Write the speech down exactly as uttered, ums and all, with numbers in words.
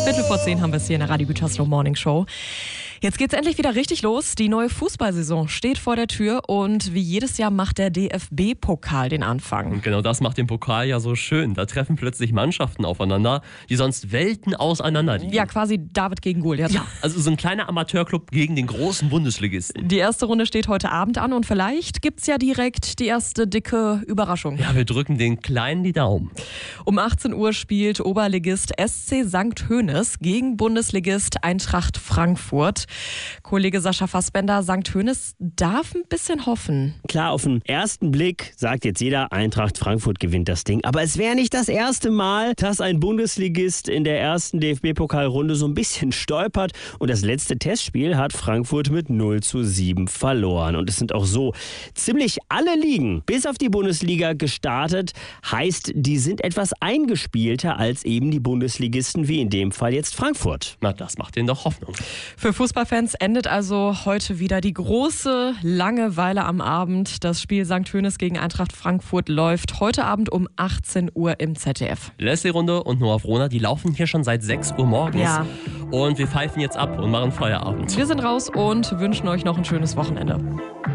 Viertel vor zehn haben wir es hier in der Radio Gütersloh Morning Show. Jetzt geht's endlich wieder richtig los. Die neue Fußballsaison steht vor der Tür und wie jedes Jahr macht der D F B-Pokal den Anfang. Und genau das macht den Pokal ja so schön. Da treffen plötzlich Mannschaften aufeinander, die sonst Welten auseinander liegen. Ja, quasi David gegen Goliath. Ja, also so ein kleiner Amateurclub gegen den großen Bundesligisten. Die erste Runde steht heute Abend an und vielleicht gibt's ja direkt die erste dicke Überraschung. Ja, wir drücken den Kleinen die Daumen. Um achtzehn Uhr spielt Oberligist S C Sankt Hoeneß gegen Bundesligist Eintracht Frankfurt. Kollege Sascha Fassbender, Sankt Hoeneß darf ein bisschen hoffen. Klar, auf den ersten Blick sagt jetzt jeder, Eintracht Frankfurt gewinnt das Ding. Aber es wäre nicht das erste Mal, dass ein Bundesligist in der ersten D F B-Pokalrunde so ein bisschen stolpert. Und das letzte Testspiel hat Frankfurt mit null zu sieben verloren. Und es sind auch so ziemlich alle Ligen, bis auf die Bundesliga, gestartet. Heißt, die sind etwas eingespielter als eben die Bundesligisten, wie in dem Fall jetzt Frankfurt. Na, das macht denen doch Hoffnung. Für Fußballfans endet also heute wieder die große Langeweile am Abend. Das Spiel Sankt Hoeneß gegen Eintracht Frankfurt läuft heute Abend um achtzehn Uhr im Z D F. Leslie Runde und Noah Frohner, die laufen hier schon seit sechs Uhr morgens. Ja. Und wir pfeifen jetzt ab und machen Feierabend. Wir sind raus und wünschen euch noch ein schönes Wochenende.